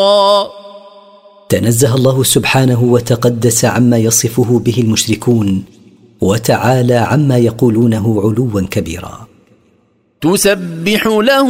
تنزه الله سبحانه وتقدس عما يصفه به المشركون، وتعالى عما يقولونه علوا كبيرا. تسبح له